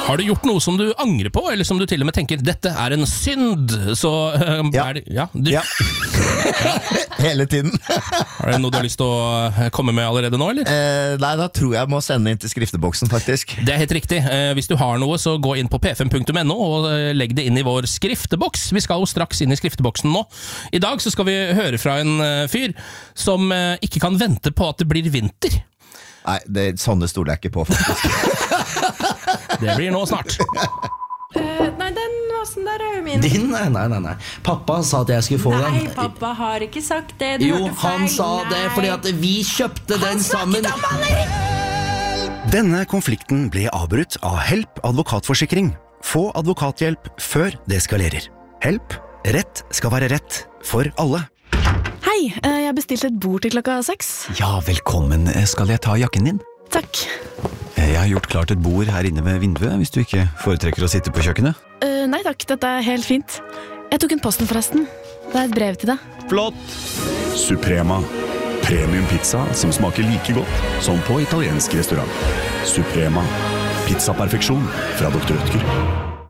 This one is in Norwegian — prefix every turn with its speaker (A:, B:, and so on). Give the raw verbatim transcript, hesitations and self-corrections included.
A: Har du gjort noe som du angrer på, eller som du til og med tenker, dette er en synd, så uh,
B: Ja.
A: er det, ja, du,
B: Ja. Hele tiden.
A: Er det noe du har lyst til å komme med allerede nå, eller?
B: Eh, nei, da tror jeg må sende inn til skrifteboksen, faktisk.
A: Det er helt riktig. Eh, hvis du har noe, så gå inn på p fem punktum n o og eh, legg det inn i vår skrifteboks. Vi skal jo straks inn i skrifteboksen nå. I dag så skal vi høre fra en eh, fyr som eh, ikke kan vente på at det blir vinter.
B: Nei, det, sånne stoler jeg ikke på, faktisk.
A: Det blir nå snart.
C: Uh, nei, den vasen der er jo min.
D: Din? Nei, nei, nei, nei. Pappa sa at jeg skulle få
C: Nei,
D: den.
C: pappa har ikke sagt det. Du
D: Jo,
C: hørte feil.
D: han sa det
C: Nei.
D: fordi at vi kjøpte den sammen.
E: Denne konflikten ble avbrutt av Help advokatforsikring. Få advokathjelp før det skalerer. Help. Rett skal være rett for alle.
F: Hei, eh, jeg bestilte et bord til klokka seks.
E: Ja, velkommen. Skal jeg ta jakken din?
F: Takk.
E: Jeg har gjort klart et bord her inne ved vinduet, hvis du ikke foretrekker å sitte på kjøkkenet.
F: Eh, nei takk, dette er helt fint. Jeg tok en posten forresten. Det er et brev til deg.
E: Flott!
G: Suprema. Premium pizza som smaker like godt som på italiensk restaurant. Suprema. Pizzaperfeksjon fra doktor Rødtger.